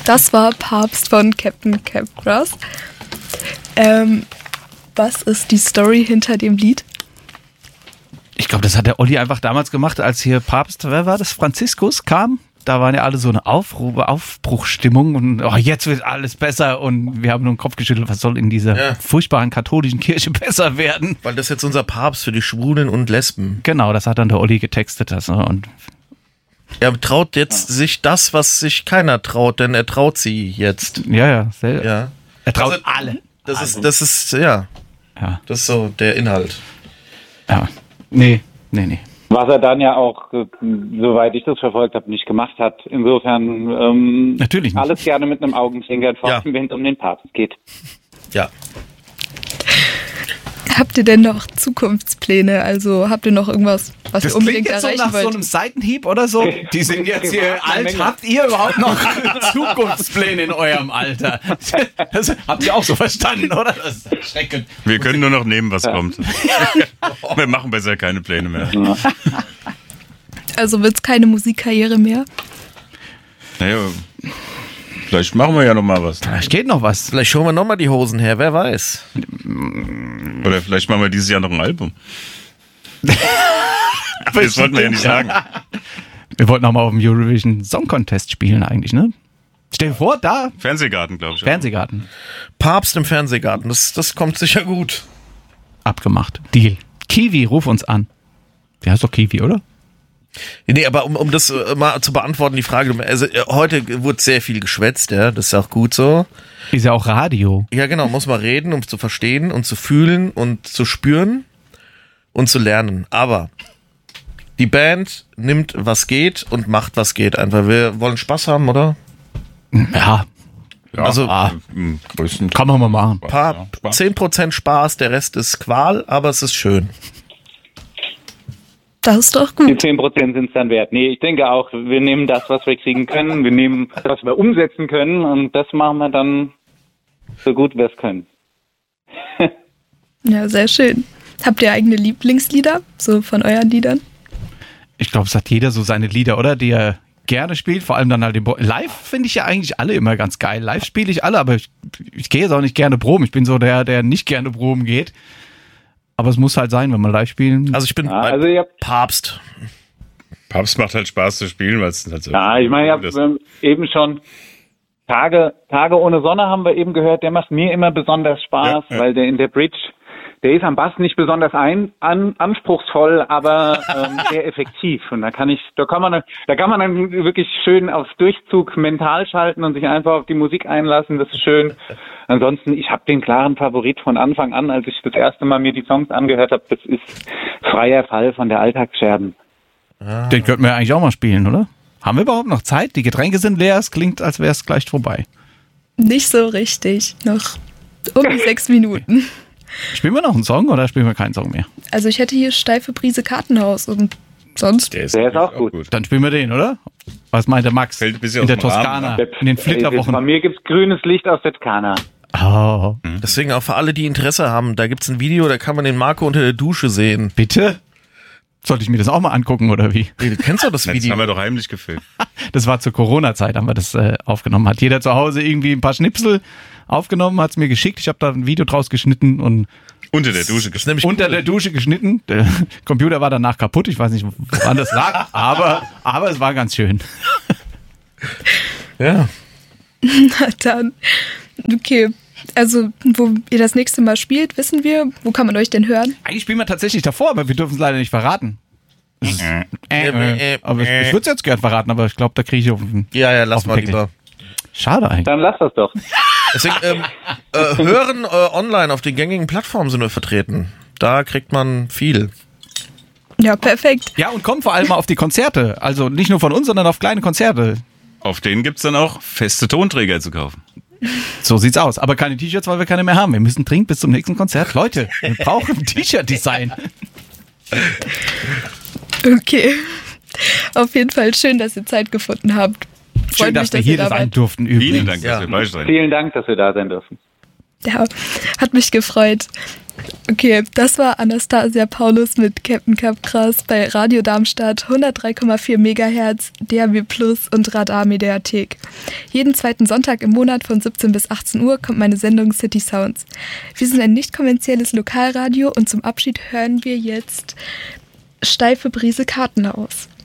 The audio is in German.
Das war Papst von Captain Capgras. Was ist die Story hinter dem Lied? Ich glaube, das hat der Olli einfach damals gemacht, als hier Papst, wer war das, Franziskus kam. Da waren ja alle so eine Aufbruchstimmung und jetzt wird alles besser und wir haben nur den Kopf geschüttelt, was soll in dieser furchtbaren katholischen Kirche besser werden? Weil das jetzt unser Papst für die Schwulen und Lesben. Genau, das hat dann der Olli getextet. Und er traut jetzt sich das, was sich keiner traut, denn er traut sie jetzt. Ja. Er traut alle. Das ist so der Inhalt. Ja, nee. Was er dann ja auch, soweit ich das verfolgt habe, nicht gemacht hat. Insofern natürlich nicht. Alles gerne mit einem Augenzwinkern folgen, wenn es um den Papst geht. Ja. Habt ihr denn noch Zukunftspläne? Also habt ihr noch irgendwas, was ihr unbedingt erreichen wollt? Das klingt jetzt so nach so einem Seitenhieb oder so. Die sind jetzt hier alt. Habt ihr überhaupt noch Zukunftspläne in eurem Alter? Das habt ihr auch so verstanden, oder? Das ist erschreckend. Wir können nur noch nehmen, was kommt. Wir machen besser keine Pläne mehr. Also wird's keine Musikkarriere mehr? Naja, vielleicht machen wir ja noch mal was. Vielleicht geht noch was. Vielleicht holen wir noch mal die Hosen her, wer weiß. Oder vielleicht machen wir dieses Jahr noch ein Album. Aber das wollten wir ja nicht sagen. Wir wollten auch mal auf dem Eurovision Song Contest spielen eigentlich, ne? Stell dir vor, da. Fernsehgarten, glaube ich. Fernsehgarten. Papst im Fernsehgarten, das kommt sicher gut. Abgemacht. Deal. Kiwi, ruf uns an. Der heißt doch Kiwi, oder? Nee, aber um das mal zu beantworten, die Frage, also heute wurde sehr viel geschwätzt, ja, das ist auch gut so. Ist ja auch Radio. Ja, genau, muss man reden, um zu verstehen und zu fühlen und zu spüren und zu lernen. Aber die Band nimmt, was geht und macht, was geht einfach. Wir wollen Spaß haben, oder? Ja. Also, größten kann man mal machen. 10% Spaß, der Rest ist Qual, aber es ist schön. Das ist doch gut. Die 10% sind es dann wert. Nee, ich denke auch, wir nehmen das, was wir kriegen können. Wir nehmen, was wir umsetzen können. Und das machen wir dann so gut wir es können. Ja, sehr schön. Habt ihr eigene Lieblingslieder, so von euren Liedern? Ich glaube, es hat jeder so seine Lieder, oder? Die er gerne spielt. Vor allem dann halt live finde ich ja eigentlich alle immer ganz geil. Live spiele ich alle, aber ich gehe jetzt auch nicht gerne proben. Ich bin so der nicht gerne proben geht. Aber es muss halt sein, wenn wir live spielen. Also ich bin Papst. Papst macht halt Spaß zu spielen, weil es halt so. Ja, ich meine, wir haben eben schon Tage ohne Sonne haben wir eben gehört. Der macht mir immer besonders Spaß, weil der in der Bridge, der ist am Bass nicht besonders anspruchsvoll, aber sehr effektiv. Und da kann man dann wirklich schön auf Durchzug mental schalten und sich einfach auf die Musik einlassen. Das ist schön. Ansonsten, ich habe den klaren Favorit von Anfang an, als ich das erste Mal mir die Songs angehört habe. Das ist Freier Fall von der Alltagsscherben. Den könnten wir eigentlich auch mal spielen, oder? Haben wir überhaupt noch Zeit? Die Getränke sind leer. Es klingt, als wäre es gleich vorbei. Nicht so richtig. Noch um die 6 Minuten. Spielen wir noch einen Song oder spielen wir keinen Song mehr? Also ich hätte hier Steife Brise Kartenhaus und sonst. Der ist auch gut. Dann spielen wir den, oder? Was meint der Max? Fällt ein bisschen in der aus dem Toskana, Rahmen, in den Flitterwochen. Bei mir gibt's grünes Licht aus der Toskana. Oh. Deswegen auch für alle, die Interesse haben, da gibt's ein Video, da kann man den Marco unter der Dusche sehen. Bitte? Sollte ich mir das auch mal angucken, oder wie? Du kennst doch das Video. Das haben wir doch heimlich gefilmt. Das war zur Corona-Zeit, haben wir das aufgenommen. Hat jeder zu Hause irgendwie ein paar Schnipsel aufgenommen, hat es mir geschickt. Ich habe da ein Video draus geschnitten und unter der Dusche geschnitten. Unter der Dusche geschnitten. Der Computer war danach kaputt. Ich weiß nicht, wann das lag, aber es war ganz schön. Ja. Na dann. Okay. Also, wo ihr das nächste Mal spielt, wissen wir. Wo kann man euch denn hören? Eigentlich spielen wir tatsächlich davor, aber wir dürfen es leider nicht verraten. Aber ich würde es jetzt gern verraten, aber ich glaube, da kriege ich auf den lass mal lieber. Schade eigentlich. Dann lass das doch. Deswegen, hören online auf den gängigen Plattformen sind wir vertreten. Da kriegt man viel. Ja, perfekt. Ja, und kommt vor allem mal auf die Konzerte. Also nicht nur von uns, sondern auf kleine Konzerte. Auf denen gibt's dann auch feste Tonträger zu kaufen. So sieht's aus. Aber keine T-Shirts, weil wir keine mehr haben. Wir müssen dringend bis zum nächsten Konzert. Leute, wir brauchen ein T-Shirt-Design. Okay. Auf jeden Fall schön, dass ihr Zeit gefunden habt. Schön, dass wir hier sein durften. Vielen Dank, dass wir beisteuern. Vielen Dank, dass wir da sein dürfen. Ja, hat mich gefreut. Okay, das war Anastasia Paulus mit Captain Capgras bei Radio Darmstadt 103,4 MHz, DAB+ und Radar Mediathek. Jeden zweiten Sonntag im Monat von 17 bis 18 Uhr kommt meine Sendung City Sounds. Wir sind ein nicht kommerzielles Lokalradio und zum Abschied hören wir jetzt Steife Brise Karten aus.